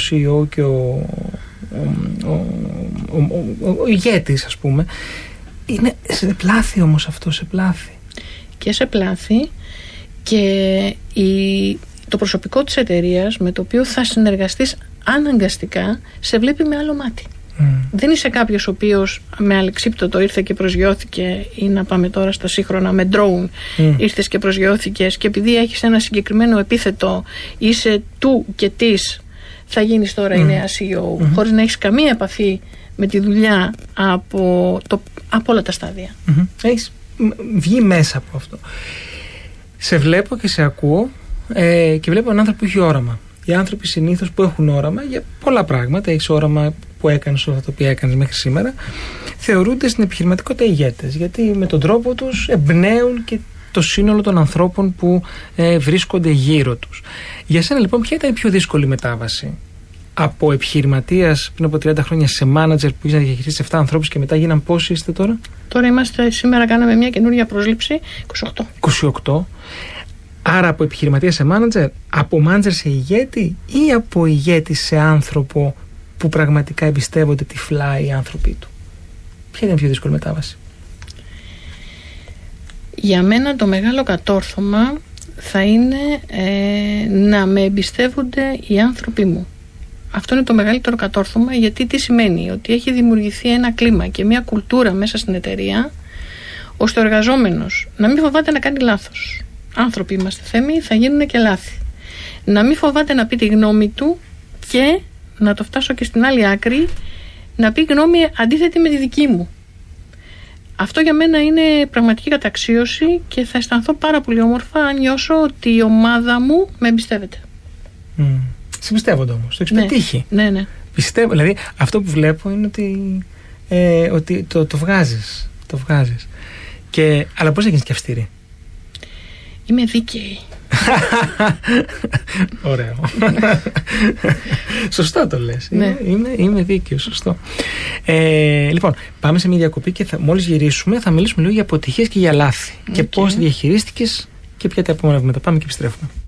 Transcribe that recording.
CEO και ο ηγέτης, ας πούμε. Είναι σε πλάθη όμως αυτό, σε πλάθη. Και σε πλάθη, και το προσωπικό της εταιρείας με το οποίο θα συνεργαστείς αναγκαστικά σε βλέπει με άλλο μάτι. Δεν είσαι κάποιος ο οποίος με αλεξίπτωτο ήρθε και προσγειώθηκε, ή να πάμε τώρα στα σύγχρονα με drone, ήρθες και προσγειώθηκες και επειδή έχεις ένα συγκεκριμένο επίθετο, είσαι του και της, θα γίνεις τώρα η νέα CEO, χωρίς να έχεις καμία επαφή με τη δουλειά από όλα τα στάδια. Έχεις βγει μέσα από αυτό. Σε βλέπω και σε ακούω και βλέπω έναν άνθρωπο που έχει όραμα. Οι άνθρωποι συνήθως που έχουν όραμα για πολλά πράγματα, έχεις όραμα που έκανες όλα τα οποία έκανες μέχρι σήμερα, θεωρούνται στην επιχειρηματικότητα ηγέτες, γιατί με τον τρόπο τους εμπνέουν και το σύνολο των ανθρώπων που βρίσκονται γύρω τους. Για σένα λοιπόν, ποια ήταν η πιο δύσκολη μετάβαση από επιχειρηματίας πριν από 30 χρόνια σε μάνατζερ που είχε να διαχειριστεί 7 ανθρώπους και μετά γίναν πόσοι είστε τώρα? Τώρα σήμερα κάναμε μια καινούργια πρόσληψη, 28. Άρα από επιχειρηματία σε μάνατζερ, από μάνατζερ σε ηγέτη ή από ηγέτη σε άνθρωπο που πραγματικά εμπιστεύονται τυφλά οι άνθρωποι του? Ποια είναι η πιο δύσκολη μετάβαση? Για μένα το μεγάλο κατόρθωμα θα είναι να με εμπιστεύονται οι άνθρωποι μου. Αυτό είναι το μεγαλύτερο κατόρθωμα, γιατί τι σημαίνει? Ότι έχει δημιουργηθεί ένα κλίμα και μια κουλτούρα μέσα στην εταιρεία, ώστε ο εργαζόμενος να μην φοβάται να κάνει λάθος. Άνθρωποι είμαστε, Θέμη, θα γίνουν και λάθη. Να μην φοβάται να πει τη γνώμη του και να το φτάσω και στην άλλη άκρη, να πει γνώμη αντίθετη με τη δική μου. Αυτό για μένα είναι πραγματική καταξίωση και θα αισθανθώ πάρα πολύ όμορφα αν νιώσω ότι η ομάδα μου με εμπιστεύεται. Σε εμπιστεύονται όμως, το έχεις πετύχει. Ναι. Πιστεύω, δηλαδή αυτό που βλέπω είναι ότι το βγάζεις. Αλλά πώς έγινες και αυστηρή? Είμαι δίκαιη. Ωραίο. Σωστά το λες. Ναι. Είμαι δίκαιο, σωστό. Λοιπόν, πάμε σε μια διακοπή και μόλις γυρίσουμε θα μιλήσουμε λίγο για αποτυχίες και για λάθη. Και πώς διαχειρίστηκες και ποια τα επόμενα βήματα. Πάμε και επιστρέφουμε.